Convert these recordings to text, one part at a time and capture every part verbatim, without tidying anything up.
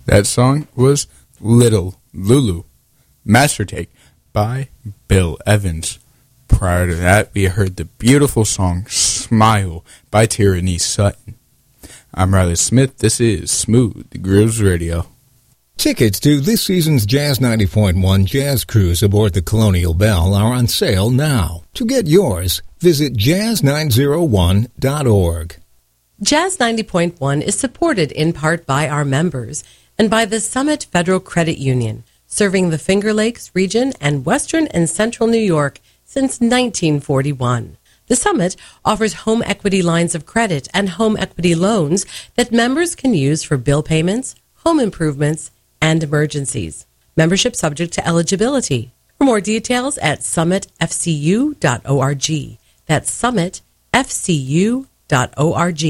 That song was Little Lulu, Master Take by Bill Evans. Prior to that, we heard the beautiful song Smile by Tyranny Sutton. I'm Riley Smith. This is Smooth Grooves Radio. Tickets to this season's Jazz ninety point one Jazz Cruise aboard the Colonial Belle are on sale now. To get yours, visit jazz nine oh one dot org. Jazz ninety point one is supported in part by our members and by the Summit Federal Credit Union, serving the Finger Lakes region and western and central New York since nineteen forty-one. The Summit offers home equity lines of credit and home equity loans that members can use for bill payments, home improvements, and emergencies. Membership subject to eligibility. For more details at summit f c u dot org. That's summit f c u dot org.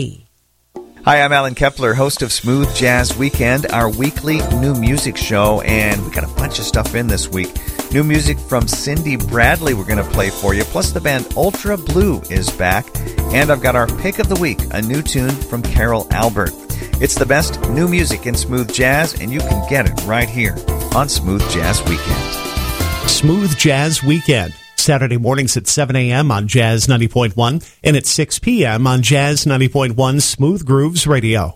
Hi, I'm Alan Kepler, host of Smooth Jazz Weekend, our weekly new music show, and we got a bunch of stuff in this week. New music from Cindy Bradley we're going to play for you, plus the band Ultra Blue is back, and I've got our pick of the week, a new tune from Carol Albert. It's the best new music in smooth jazz, and you can get it right here on Smooth Jazz Weekend. Smooth Jazz Weekend, Saturday mornings at seven a.m. on Jazz ninety point one and at six p.m. on Jazz ninety point one Smooth Grooves Radio.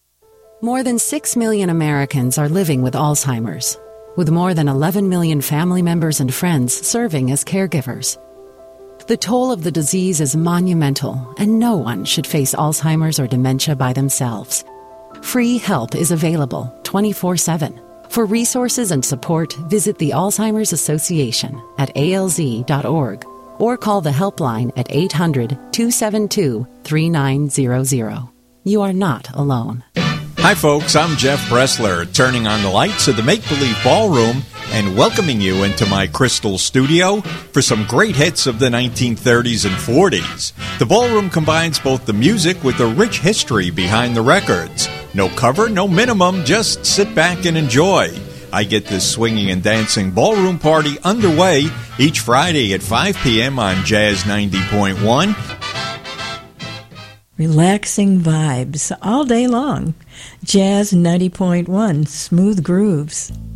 More than six million Americans are living with Alzheimer's, with more than eleven million family members and friends serving as caregivers. The toll of the disease is monumental, and no one should face Alzheimer's or dementia by themselves. Free help is available twenty-four seven. For resources and support, visit the Alzheimer's Association at a l z dot org or call the helpline at eight hundred, two seven two, three nine zero zero. You are not alone. Hi folks, I'm Jeff Bressler, turning on the lights of the Make Believe Ballroom and welcoming you into my Crystal Studio for some great hits of the nineteen thirties and forties. The ballroom combines both the music with the rich history behind the records. No cover, no minimum, just sit back and enjoy. I get this swinging and dancing ballroom party underway each Friday at five p.m. on Jazz ninety point one. Relaxing vibes all day long. Jazz ninety point one, Smooth Grooves.